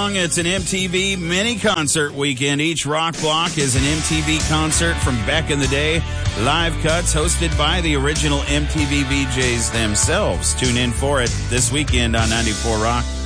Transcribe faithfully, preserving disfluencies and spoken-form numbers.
long, it's an M T V mini concert weekend. Each rock block is an M T V concert from back in the day. Live cuts hosted by the original M T V V Js themselves. Tune in for it this weekend on ninety-four Rock.